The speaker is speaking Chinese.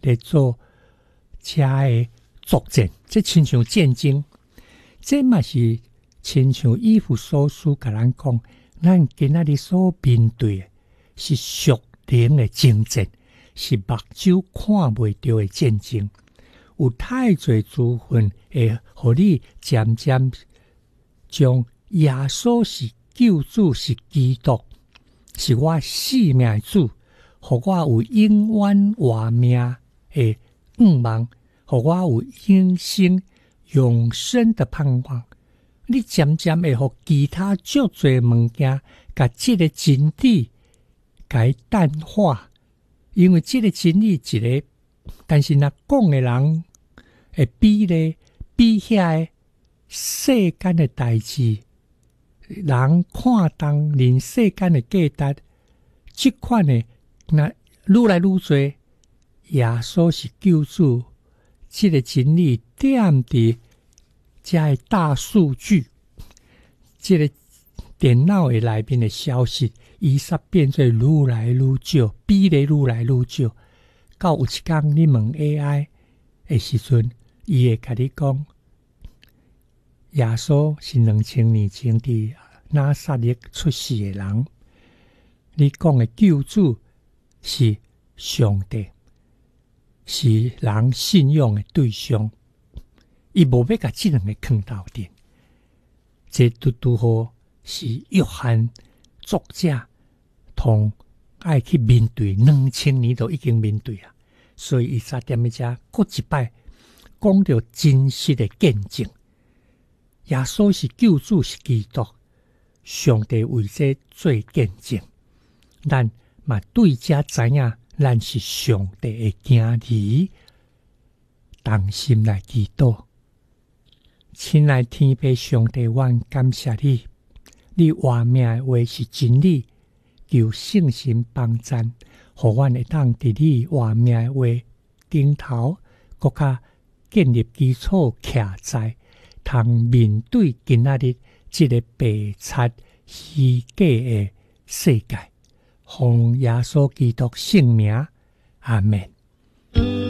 在做这的作战，这亲像战争，这嘛是亲像以弗所书甲咱讲，咱今仔日所面对的是属灵的征战，是目睭看袂到的战争。有太侪资讯会互你渐渐将耶稣是救主，是基督，是我性命的主，互我有永远活命的愿望，互我有永生永生的盼望。你渐渐会互其他足侪物件，甲这个真理甲淡化，因为这个真理一个，但是若讲的人会比遐世间的代志，人看重人世间的价值，这款的那愈来愈多，耶稣是救主，这个真理点伫这个大数据，这个电脑的内面的消息，伊煞变做愈来愈少，比例愈来愈少。到有一天你问 AI 的时阵，伊会甲你讲，耶稣是2000年前伫拿撒勒出世的人。你讲的救主是上帝，是人信仰的对象。伊无要甲这两个放斗阵，这拄好是约翰作者同爱去面对2000年都已经面对啊，所以伊才踮喺遮过一摆讲到真实的见证。耶稣是救主，是基督，上帝为这做见证，咱嘛对这知影，咱是上帝的囝儿，同心来祈祷。亲爱天父上帝，阮感谢你，你活命的话是真理，求圣神帮赞，互阮会当伫你活命的话顶头，更加建立基础徛在，通面对今仔日这个白贼虚假的世界。奉耶稣基督圣名，阿们。